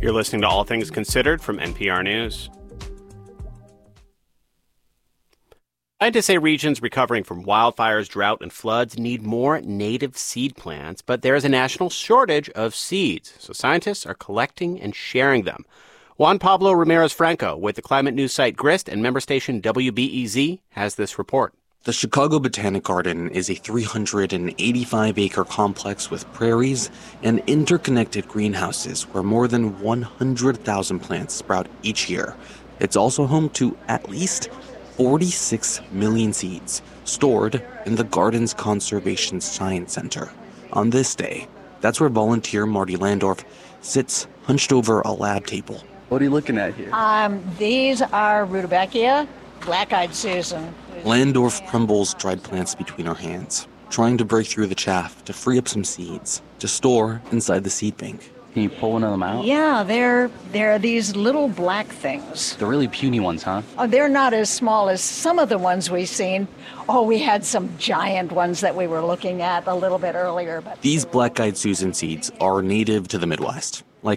You're listening to All Things Considered from NPR News. Scientists say regions recovering from wildfires, drought, and floods need more native seed plants, but there is a national shortage of seeds, so scientists are collecting and sharing them. Juan Pablo Ramirez-Franco with the climate news site Grist and member station WBEZ has this report. The Chicago Botanic Garden is a 385-acre complex with prairies and interconnected greenhouses where more than 100,000 plants sprout each year. It's also home to at least 46 million seeds stored in the garden's Conservation Science Center. On this day, that's where volunteer Marty Landorf sits hunched over a lab table. What are you looking at here? These are Rudbeckia, black-eyed Susan. Landorf crumbles dried plants between her hands, trying to break through the chaff to free up some seeds to store inside the seed bank. Can you pull one of them out? Yeah, they're these little black things. The really puny ones, huh? Oh, they're not as small as some of the ones we've seen. Oh, we had some giant ones that we were looking at a little bit earlier. But these black-eyed Susan seeds are native to the Midwest.